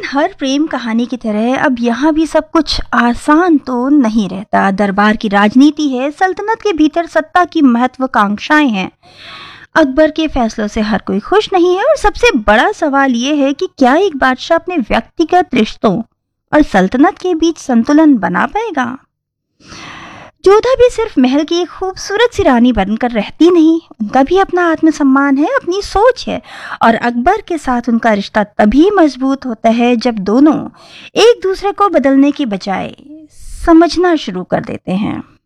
हर प्रेम कहानी की तरह अब यहाँ भी सब कुछ आसान तो नहीं रहता। दरबार की राजनीति है, सल्तनत के भीतर सत्ता की महत्वाकांक्षाएं हैं। अकबर के फैसलों से हर कोई खुश नहीं है और सबसे बड़ा सवाल ये है कि क्या एक बादशाह अपने व्यक्तिगत रिश्तों और सल्तनत के बीच संतुलन बना पाएगा। जोधा भी सिर्फ महल की एक खूबसूरत सी रानी बनकर रहती नहीं, उनका भी अपना आत्मसम्मान है, अपनी सोच है। और अकबर के साथ उनका रिश्ता तभी मजबूत होता है जब दोनों एक दूसरे को बदलने की बजाय समझना शुरू कर देते हैं।